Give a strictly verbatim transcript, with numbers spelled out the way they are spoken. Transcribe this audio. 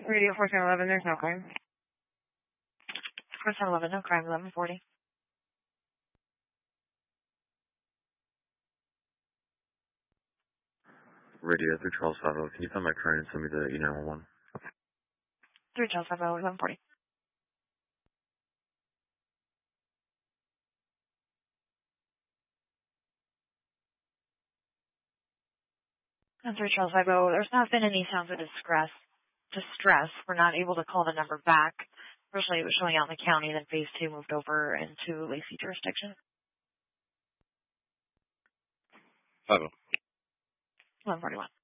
Radio four seven eleven, there's no crime. four seven eleven, no crime, eleven forty. Radio three Charles five oh, can you find my current and send me the E nine one one? three Charles five oh, eleven forty. And three Charles five oh, there's not been any sounds of distress. Distress. We're not able to call the number back. Originally it was showing out in the county, then phase two moved over into Lacey jurisdiction. five oh. eleven forty-one.